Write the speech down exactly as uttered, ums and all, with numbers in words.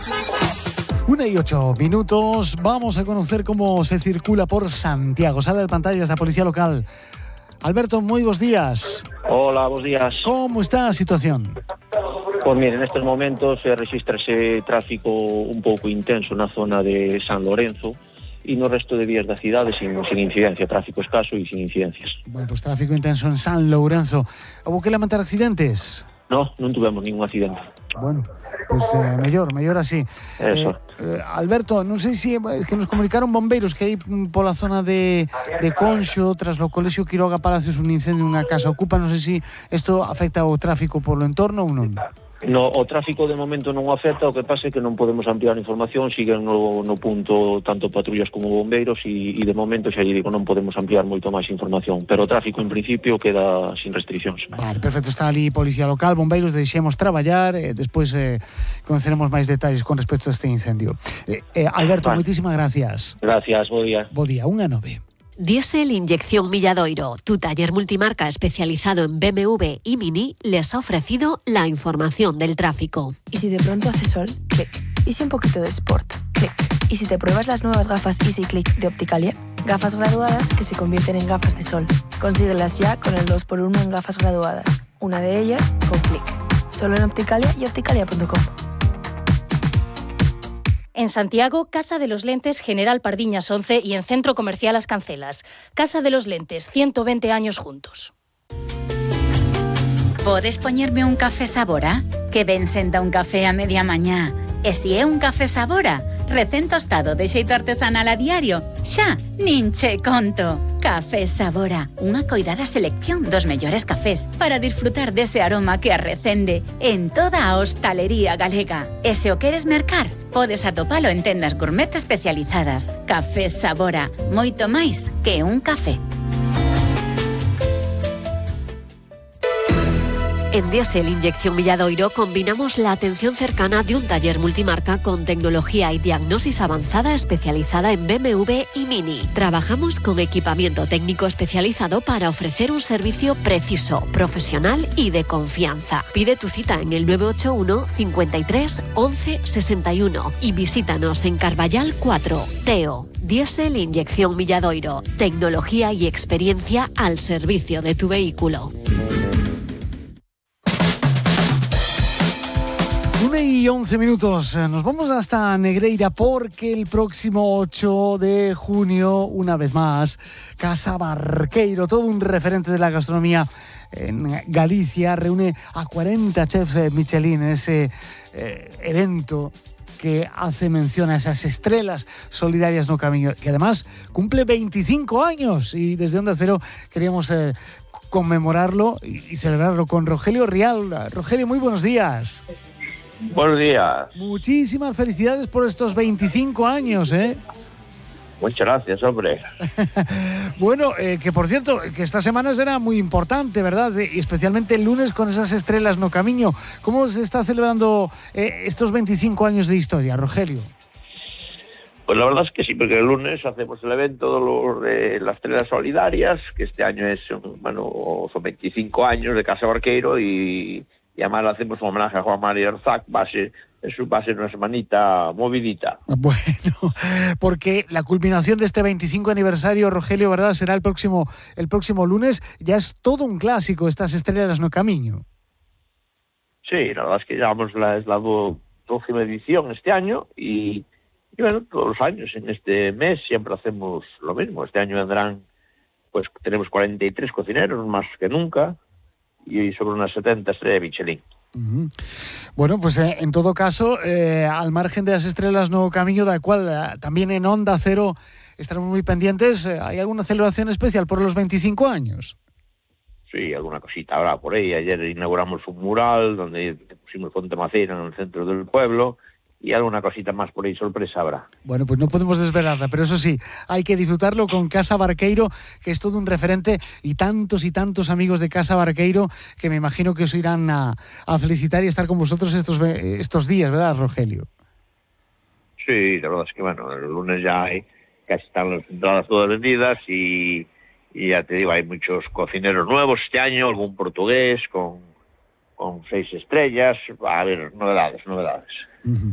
Una y ocho minutos, vamos a conocer cómo se circula por Santiago. Sale de pantallas la policía local. Alberto, muy buenos días. Hola, buenos días. ¿Cómo está la situación? Pues mire, en estos momentos se registra ese tráfico un pouco intenso na zona de San Lorenzo e no resto de vías da cidade sin, sin incidencia, tráfico escaso e sin incidencias. Bueno, pues tráfico intenso en San Lourenzo. ¿Hubo que lamentar accidentes? No, non tuvemos ningún accidente. Bueno, pues eh, mellor, mellor así. Eso. Eh, eh, Alberto, non sei se es que nos comunicaron bombeiros que hai pola zona de, de Conxo, tras o Colexio Quiroga Palacios, un incendio nunha casa ocupa. Non sei se isto afecta o tráfico polo entorno ou non. No, o tráfico de momento non o afecta, o que pasa é que non podemos ampliar información, siguen no, no punto tanto patrullas como bombeiros e, e de momento xa lle digo non podemos ampliar moito máis información, pero o tráfico en principio queda sin restriccións. Vale, perfecto, está ali policía local, bombeiros, deixemos traballar, eh, despois eh, conoceremos máis detalles con respecto a este incendio. Eh, eh, Alberto, vale. Moitísimas gracias. Gracias, bo día. Bo día, unha nove. Diesel Inyección Milladoiro, tu taller multimarca especializado en B M W y Mini, les ha ofrecido la información del tráfico. ¿Y si de pronto hace sol? Clic. ¿Y si un poquito de sport? Clic. ¿Y si te pruebas las nuevas gafas Easy Click de Opticalia? Gafas graduadas que se convierten en gafas de sol. Consíguelas ya con el dos por uno en gafas graduadas. Una de ellas con Clic. Solo en Opticalia y opticalia punto com. En Santiago, Casa de los Lentes General Pardiñas once y en Centro Comercial Las Cancelas. Casa de los Lentes, ciento veinte años juntos. Podes poñerme un café Sabora? Que ben senta un café a media mañá. E si é un café Sabora, recén tostado de xeito artesanal a diario, xa, nin che conto. Café Sabora, unha coidada selección dos mellores cafés para disfrutar dese aroma que arrecende en toda a hostalería galega. E se o queres mercar, podes atopalo en tendas gourmet especializadas. Café Sabora, moito máis que un café. En Diesel Inyección Milladoiro combinamos la atención cercana de un taller multimarca con tecnología y diagnosis avanzada especializada en B M W y Mini. Trabajamos con equipamiento técnico especializado para ofrecer un servicio preciso, profesional y de confianza. Pide tu cita en el nueve ocho uno, cincuenta y tres, once, sesenta y uno y visítanos en Carballal cuatro, Teo. Diesel Inyección Milladoiro. Tecnología y experiencia al servicio de tu vehículo. una y once minutos, nos vamos hasta Negreira porque el próximo ocho de junio, una vez más, Casa Barqueiro, todo un referente de la gastronomía en Galicia, reúne a cuarenta chefs Michelin en ese eh, evento que hace mención a esas estrellas solidarias no camiño, que además cumple veinticinco años y desde Onda Cero queríamos eh, conmemorarlo y, y celebrarlo con Rogelio Rial. Rogelio, muy buenos días. Buenos días. Muchísimas felicidades por estos veinticinco años, ¿eh? Muchas gracias, hombre. Bueno, eh, que por cierto, que esta semana será muy importante, ¿verdad? Y especialmente el lunes con esas estrellas no camiño. ¿Cómo se está celebrando eh, estos veinticinco años de historia, Rogelio? Pues la verdad es que sí, porque el lunes hacemos el evento de, los, de las estrellas solidarias, que este año es, bueno, son veinticinco años de Casa Barqueiro y... y además le hacemos un homenaje a Juan María Arzac, va a ser, eso va a ser una semanita movidita. Bueno, porque la culminación de este veinticinco aniversario, Rogelio, ¿verdad?, será el próximo el próximo lunes. Ya es todo un clásico estas estrellas no camiño. Sí, la verdad es que llevamos la, es la doceava edición este año y, y bueno, todos los años en este mes siempre hacemos lo mismo. Este año vendrán, pues tenemos cuarenta y tres cocineros, más que nunca, y sobre unas setenta estrellas Michelin. Uh-huh. Bueno, pues eh, en todo caso, eh, al margen de las estrellas no camiño, da cual, eh, también en Onda Cero estaremos muy pendientes. Eh, ¿hay alguna celebración especial por los veinticinco años? Sí, alguna cosita habrá por ahí. Ayer inauguramos un mural donde pusimos Fonte Macera en el centro del pueblo. Y alguna cosita más por ahí, sorpresa habrá. Bueno, pues no podemos desvelarla, pero eso sí, hay que disfrutarlo con Casa Barqueiro, que es todo un referente, y tantos y tantos amigos de Casa Barqueiro que me imagino que os irán a, a felicitar y estar con vosotros estos, estos días, ¿verdad, Rogelio? Sí, la verdad es que bueno, el lunes ya hay, casi están las entradas todas vendidas y, y ya te digo, hay muchos cocineros nuevos este año, algún portugués con, con seis estrellas, va a haber novedades, novedades. Uh-huh.